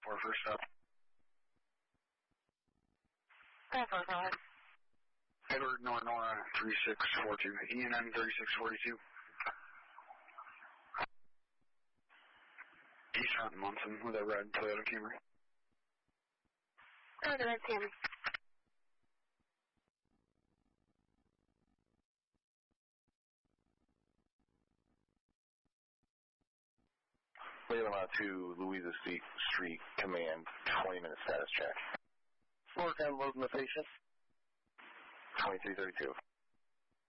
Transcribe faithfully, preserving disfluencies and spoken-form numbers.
four, first up. ten four, go ahead. Edward Nora Nora three six four two. E N N thirty-six forty-two. East Front Munson with a red Toyota Camry. Oh, the red Camry. Leland to Louisa Street, command, twenty minute status check. Four ten, loading the patient. twenty-three thirty-two.